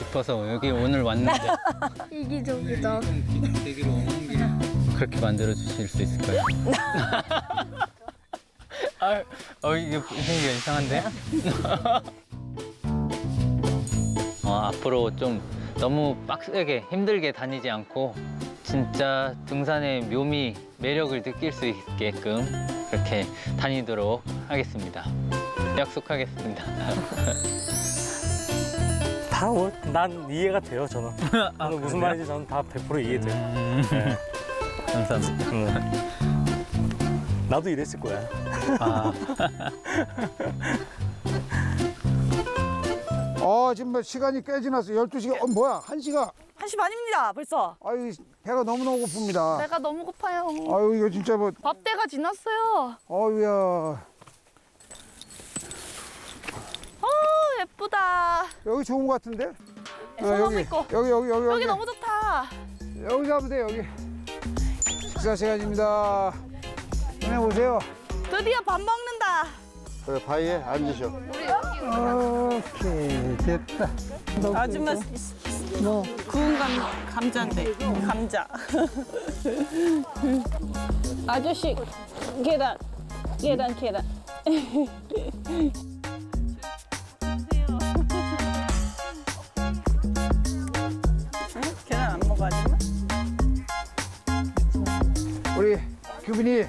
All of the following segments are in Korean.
싶어서 여기 오늘 왔는데 이기적이다. 그렇게 만들어 주실 수 있을까요? 이게 분위기가 이상한데? 앞으로 좀 너무 빡세게 힘들게 다니지 않고 진짜 등산의 묘미, 매력을 느낄 수 있게끔 그렇게 다니도록 하겠습니다. 약속하겠습니다. 난 이해가 돼요, 저는. 저는 무슨 말인지 저는 다 100% 이해돼요. 네. 감사합니다. 나도 이랬을 거야. 지금 뭐 시간이 꽤 지났어. 12시가, 뭐야, 1시가. 1시 반입니다, 벌써. 아유, 배가 너무너무 고픕니다. 배가 너무 고파요. 아유, 이거 진짜 뭐, 밥때가 지났어요. 아유야. 예쁘다. 여기 좋은 것 같은데? 소나무 있고. 여기 너무 좋다. 여기 가면 돼, 여기. 식사 시간입니다. 보세요. 드디어 밥 먹는다. 그래, 바위에 앉으셔. 오케이, 됐다. 아줌마, 뭐? 구운 감자인데, 감자. 아저씨, 계란. 계란 안 먹어, 아줌마? 우리 규빈이.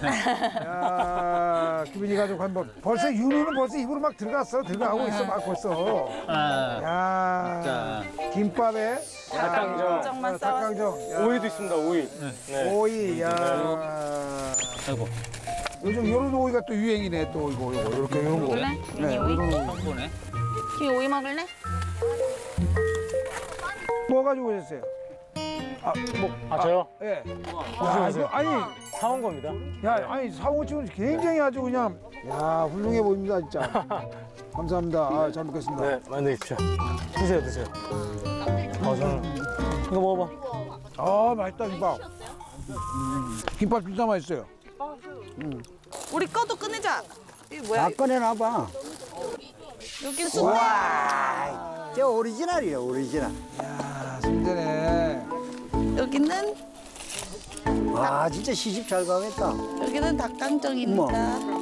야, 규빈이 가족 한번. 벌써 윤우는 벌써 입으로 막 들어가고 있어, 막 벌써. 야, 김밥에. 닭강정. 닭강정. 야, 오이도 있습니다, 오이. 네. 오이, 야. 아이고, 요즘 요런 오이가 또 유행이네, 또 이거, 이렇게 요런 거. 먹을래? 네, 오이? 요런 오이. 처음 보네. 김이 오이 먹을래? 뭐 가지고 오셨어요? 저요? 예. 야, 이거, 아니, 사온 겁니다. 야, 아니, 사고 치고는 굉장히 아주 그냥, 야, 훌륭해 보입니다, 진짜. 감사합니다. 잘 먹겠습니다. 네, 많이 드십시오. 드세요. 저는 이거 먹어봐. 맛있다, 김밥. 김밥 진짜 맛있어요. 우리 거도 꺼내자. 이게 뭐야? 꺼내놔봐. 여기 쑥. 와, 저 오리지널이에요, 오리지널. 야, 순대네. 여기는, 와, 진짜 시집 잘 가겠다. 여기는 닭강정입니다.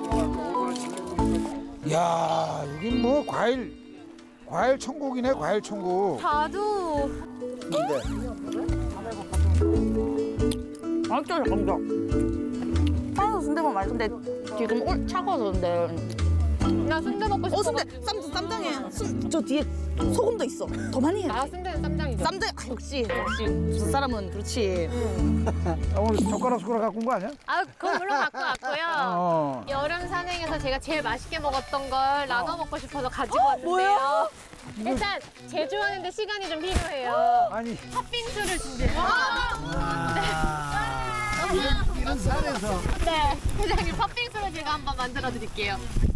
야, 여긴 뭐 과일 천국이네, 과일 천국. 자두. 근데 맛있죠, 닭강정. 하나도 순대만 맛있는데 지금 차가워졌는데. 나 순대 먹고 싶어. 순대, 쌈장에. 저 뒤에 소금도 있어. 더 많이 해. 순대는 쌈장이죠. 쌈장, 역시. 무슨 사람은 그렇지. 오늘 젓가락 숟가락 갖고 온 거 아니야? 그거 물론 갖고 왔고요. 여름 산행에서 제가 제일 맛있게 먹었던 걸 나눠 먹고 싶어서 가지고 왔는데요. 뭐야? 일단 제조하는데 시간이 좀 필요해요. 아니, 팥빙수를 준비해요. 이런 산에서. 네, 회장님 팥빙수를 제가 한번 만들어 드릴게요.